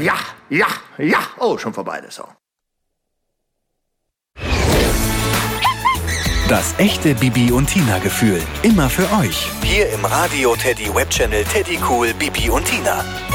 Ja. Oh, schon vorbei, der Song. Das echte Bibi und Tina Gefühl. Immer für euch. Hier im Radio Teddy Webchannel Teddy Cool Bibi und Tina.